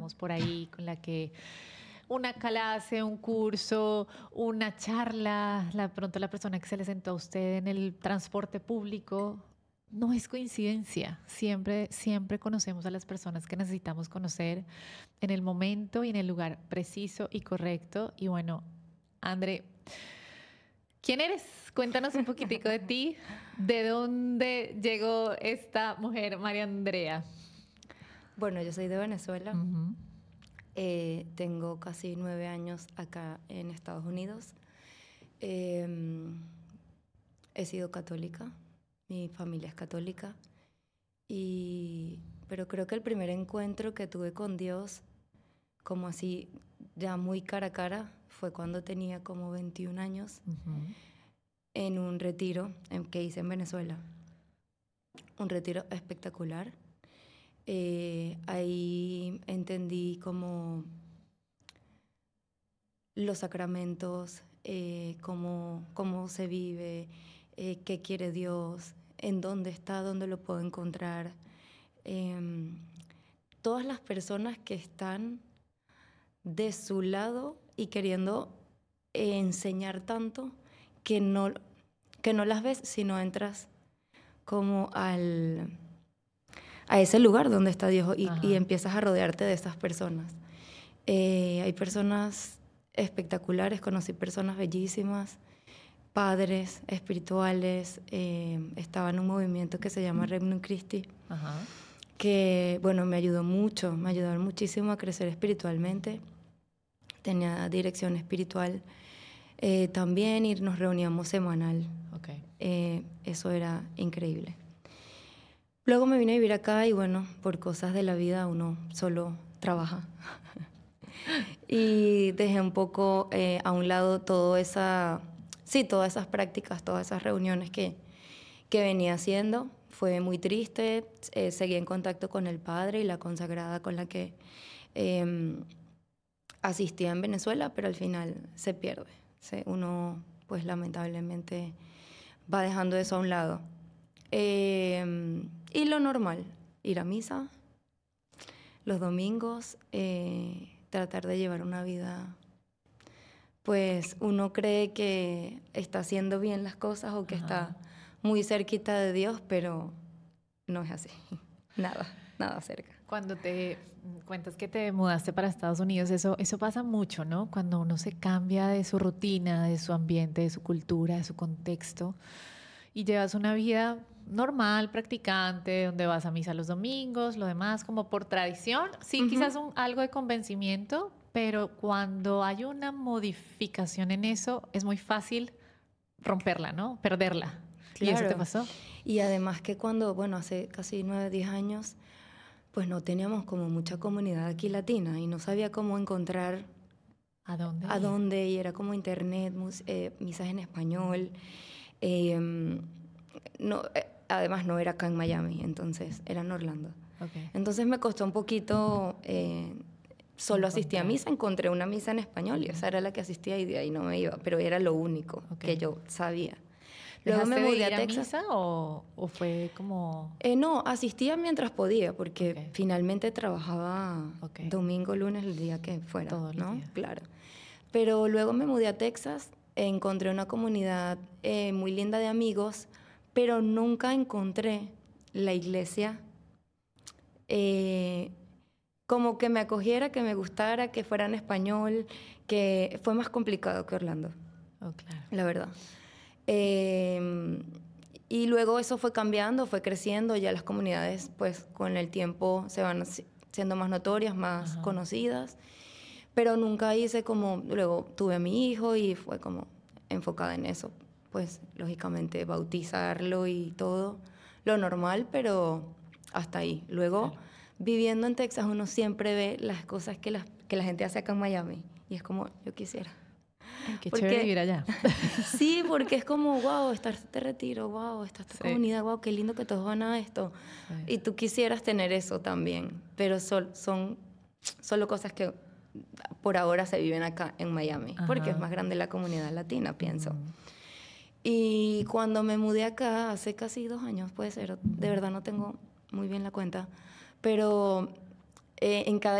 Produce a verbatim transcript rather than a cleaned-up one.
pasamos por ahí, con la que una clase, un curso, una charla, la, pronto la persona que se le sentó a usted en el transporte público, no es coincidencia. Siempre, siempre conocemos a las personas que necesitamos conocer en el momento y en el lugar preciso y correcto. Y bueno, André, ¿quién eres? Cuéntanos un poquitico de ti. ¿De dónde llegó esta mujer, María Andrea? Bueno, yo soy de Venezuela. Ujú. Eh, tengo casi nueve años acá en Estados Unidos. Eh, he sido católica, mi familia es católica, y, pero creo que el primer encuentro que tuve con Dios, como así, ya muy cara a cara, fue cuando tenía como veintiún años, Ujú. en un retiro en- que hice en Venezuela. Un retiro espectacular. Eh, ahí entendí como los sacramentos, eh, cómo, cómo se vive, eh, qué quiere Dios, en dónde está, dónde lo puedo encontrar. Em, todas las personas que están de su lado y queriendo eh, enseñar tanto que no, que no las ves si no entras como al, a ese lugar donde está Dios y, y Ajá. empiezas a rodearte de esas personas. Eh, hay personas espectaculares, conocí personas bellísimas, padres espirituales. Eh, estaba en un movimiento que se llama Regnum Christi, Ajá. que, bueno, me ayudó mucho, me ayudaron muchísimo a crecer espiritualmente. Tenía dirección espiritual eh, también y nos reuníamos semanal. Ok. Eh, eso era increíble. Luego me vine a vivir acá y, bueno, por cosas de la vida uno solo trabaja. Y dejé un poco eh, a un lado todo esa, sí, todas esas prácticas, todas esas reuniones que, que venía haciendo. Fue muy triste, eh, seguí en contacto con el padre y la consagrada con la que eh, asistía en Venezuela, pero al final se pierde. Se, uno, pues lamentablemente, va dejando eso a un lado. Eh, y lo normal, ir a misa los domingos, eh, tratar de llevar una vida, pues uno cree que está haciendo bien las cosas o que Ajá. está muy cerquita de Dios, pero no es así. Nada, nada cerca. Cuando te mm, cuentas que te mudaste para Estados Unidos, eso, eso pasa mucho, ¿no? Cuando uno se cambia de su rutina, de su ambiente, de su cultura, de su contexto, y llevas una vida normal, practicante, donde vas a misa los domingos, lo demás como por tradición, sí, quizás Ujú. un, algo de convencimiento, pero cuando hay una modificación en eso, es muy fácil romperla, ¿no? Perderla. ¿Y eso te Claro. pasó? Y además que cuando, bueno, hace casi nueve, diez años, pues no teníamos como mucha comunidad aquí latina y no sabía cómo encontrar ¿A dónde a ir? dónde ir. Era como internet, mus- eh, misas en español. Eh, no, eh, además no era acá en Miami, entonces era en Orlando. Ok. Entonces me costó un poquito, eh, solo asistía a Encontrar. misa, encontré una misa en español y esa era la que asistía y de ahí no me iba, pero era lo único Ok. que yo sabía. Luego me ¿Dejaste de mudé ir a a Texas. misa o, o fue como... Eh, no, asistía mientras podía, porque Ok. finalmente trabajaba Ok. domingo, lunes, el día que fuera, Todos los ¿no? días? Claro. Pero luego me mudé a Texas, encontré una comunidad eh, muy linda de amigos, pero nunca encontré la iglesia eh, como que me acogiera, que me gustara, que fuera en español, que fue más complicado que Orlando, Oh, claro. la verdad. Eh, y luego eso fue cambiando, fue creciendo, ya las comunidades pues con el tiempo se van haci- siendo más notorias, más Ajá. conocidas, pero nunca hice como, luego tuve a mi hijo y fue como enfocada en eso, pues lógicamente bautizarlo y todo, lo normal, pero hasta ahí. Luego, Claro. viviendo en Texas, uno siempre ve las cosas que la, que la gente hace acá en Miami y es como, yo quisiera. Ay, qué chévere Porque vivir allá. sí, porque es como, wow, está este retiro, wow, está esta Sí. comunidad, wow, qué lindo que todos van a esto. Sí. Y tú quisieras tener eso también, pero sol- son solo cosas que por ahora se viven acá en Miami, porque es Ajá. más grande la comunidad latina, pienso. Ujú. Y cuando me mudé acá, hace casi dos años, puede ser, de verdad no tengo muy bien la cuenta, pero eh, en cada